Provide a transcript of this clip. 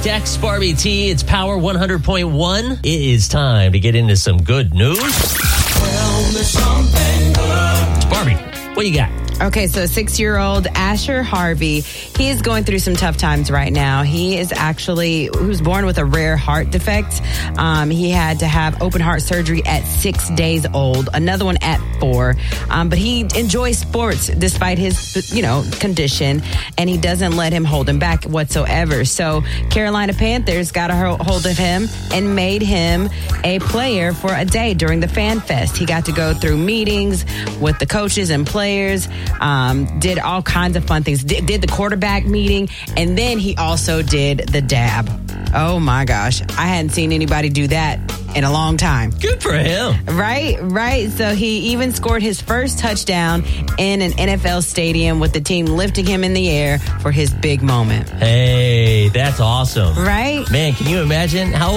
Dex Barbie T, it's Power 100.1. It is time to get into some good news. Tell me something good. Barbie, what you got? Okay, so 6-year-old Asher Harvey, he is going through some tough times right now. He was born with a rare heart defect. He had to have open heart surgery at 6 days old, another one at 4. But he enjoys sports despite his, condition, and he doesn't let him hold him back whatsoever. So Carolina Panthers got a hold of him and made him a player for a day during the Fan Fest. He got to go through meetings with the coaches and players. Did all kinds of fun things. Did the quarterback meeting, and then he also did the dab. Oh my gosh. I hadn't seen anybody do that in a long time. Good for him. Right. So he even scored his first touchdown in an NFL stadium with the team lifting him in the air for his big moment. Hey, that's awesome. Right? Man, can you imagine how